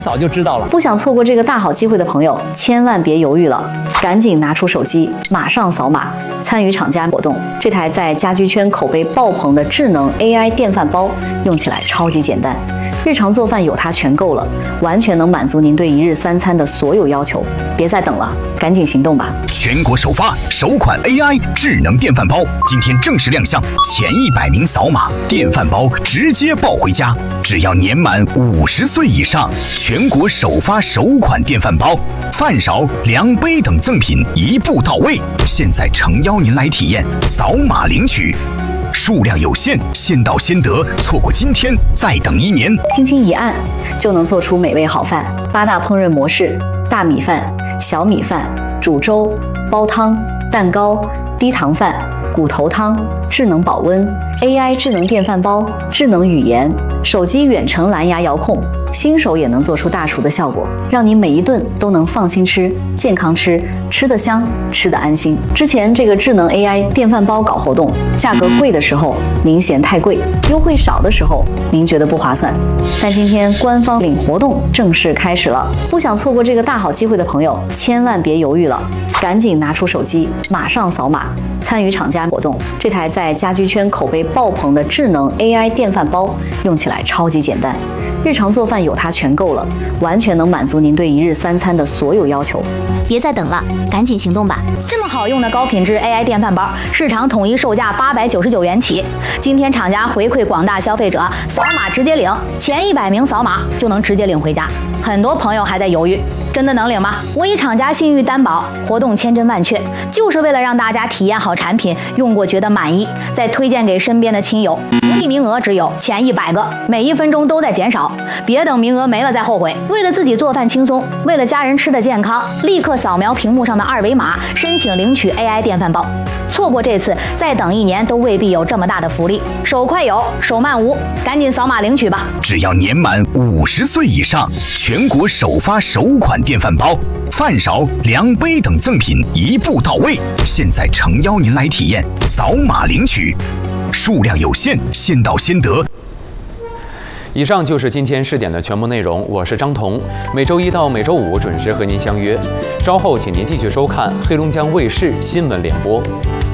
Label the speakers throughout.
Speaker 1: 早就知道了。
Speaker 2: 不想错过这个大好机会的朋友，千万别犹豫了，赶紧拿出手机，马上扫码参与厂家活动。这台在家居圈口碑爆棚的智能 AI 电饭煲，用起来超级简单，日常做饭有它全够了，完全能满足您对一日三餐的所有要求。别再等了，赶紧行动吧！
Speaker 3: 全国首发首款 AI 智能电饭煲，今天正式亮相，前100名扫码，电饭煲直接抱回家。只要年满50岁以上，全国首发首款电饭煲，饭勺、量杯等赠品一步到位。现在诚邀您来体验，扫码领取。数量有限，先到先得，错过今天再等1年。
Speaker 2: 轻轻一按，就能做出美味好饭。8大烹饪模式：大米饭、小米饭、煮粥、煲汤、蛋糕、低糖饭、骨头汤、智能保温、AI 智能电饭煲、智能语言、手机远程蓝牙遥控，新手也能做出大厨的效果，让你每一顿都能放心吃、健康吃，吃得香，吃得安心。之前这个智能 AI 电饭煲搞活动，价格贵的时候您嫌太贵，优惠少的时候您觉得不划算，但今天官方领活动正式开始了，不想错过这个大好机会的朋友，千万别犹豫了，赶紧拿出手机，马上扫码参与厂家活动。这台在家居圈口碑爆棚的智能 AI 电饭煲，用起来超级简单，日常做饭有它全够了，完全能满足您对一日三餐的所有要求。
Speaker 4: 别再等了，赶紧行动吧！
Speaker 5: 这么好用的高品质 AI 电饭煲，市场统一售价899元起。今天厂家回馈广大消费者，扫码直接领，前100名扫码就能直接领回家。很多朋友还在犹豫，真的能领吗？我以厂家信誉担保，活动千真万确，就是为了让大家体验好产品，用过觉得满意，再推荐给身边的亲友。福利名额只有前100个，每1分钟都在减少，别等名额没了再后悔。为了自己做饭轻松，为了家人吃的健康，立刻扫描屏幕上的2维码，申请领取 AI 电饭煲。错过这次，再等1年都未必有这么大的福利。手快有，手慢无，赶紧扫码领取吧！
Speaker 3: 只要年满50岁以上，全国首发首款电饭煲，饭勺、量杯等赠品一步到位。现在诚邀您来体验，扫码领取。数量有限，先到先得。
Speaker 6: 以上就是今天视点的全部内容，我是张彤，每周1到每周5准时和您相约。稍后请您继续收看黑龙江卫视新闻联播。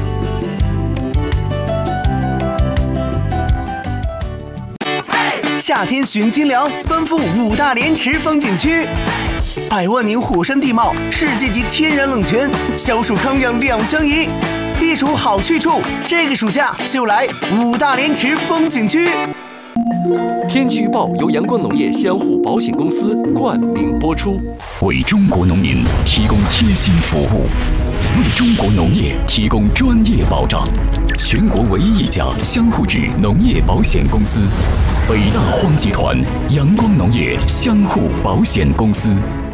Speaker 7: 夏天寻清凉，奔赴5大连池风景区，100万年火山地貌，世界级天然冷泉，消暑康养两相宜，避暑好去处。这个暑假就来5大连池风景区。
Speaker 8: 天气预报由阳光农业相互保险公司冠名播出，
Speaker 3: 为中国农民提供贴心服务，为中国农业提供专业保障。全国唯一一家相互制农业保险公司，北大荒集团阳光农业相互保险公司。